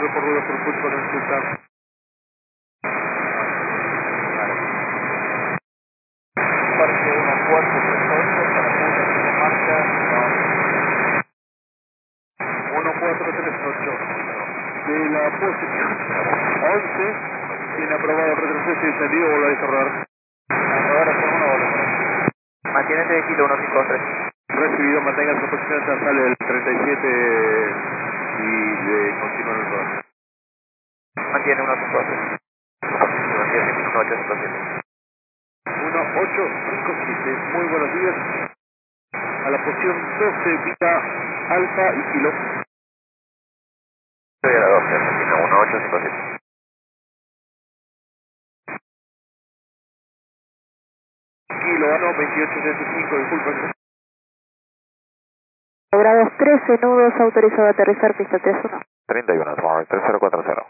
recorrido por con el Sultán. Parque 1438 para punta de marca 1438. De la posición 11, tiene aprobado retroceso y descendido, vuelve a cerrar. Ahora por 1 vuelve. Mantiene de kilo 153. Recibido, mantenga su posición hasta sale el 37 y de continuar el rodar. Mantiene 153. Mantiene 1857. 1857, muy buenos días. A la posición 12, Vita, Alfa y Kilo. Estoy a la 12, Argentina 1857. Kilo, no, 2875, disculpen. Grados 13 nudos, autorizado a aterrizar, pista 31. 31, 3040.